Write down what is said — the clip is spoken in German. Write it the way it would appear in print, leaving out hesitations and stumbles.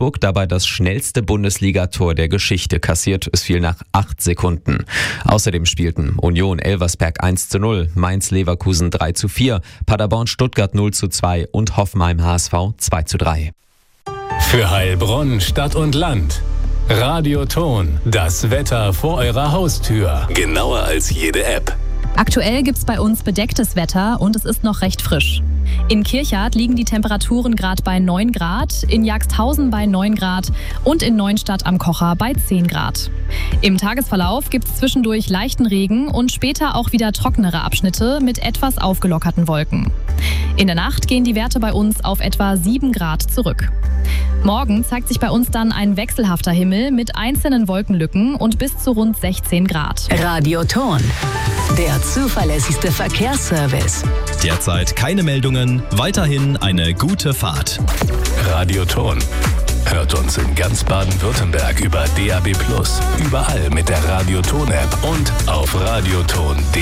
Augsburg dabei das schnellste Bundesligator der Geschichte kassiert. Es fiel nach 8 Sekunden. Außerdem spielten Union Elversberg 1:0, Mainz Leverkusen 3:4, Paderborn Stuttgart 0:2 und Hoffenheim HSV 2:3. Für Heilbronn, Stadt und Land. Radioton, das Wetter vor eurer Haustür. Genauer als jede App. Aktuell gibt's bei uns bedecktes Wetter und es ist noch recht frisch. In Kirchhardt liegen die Temperaturen gerade bei 9 Grad, in Jagsthausen bei 9 Grad und in Neuenstadt am Kocher bei 10 Grad. Im Tagesverlauf gibt's zwischendurch leichten Regen und später auch wieder trockenere Abschnitte mit etwas aufgelockerten Wolken. In der Nacht gehen die Werte bei uns auf etwa 7 Grad zurück. Morgen zeigt sich bei uns dann ein wechselhafter Himmel mit einzelnen Wolkenlücken und bis zu rund 16 Grad. Radioton, der zuverlässigste Verkehrsservice. Derzeit keine Meldungen, weiterhin eine gute Fahrt. Radioton. Hört uns in ganz Baden-Württemberg über DAB+, überall mit der Radioton-App und auf radioton.de.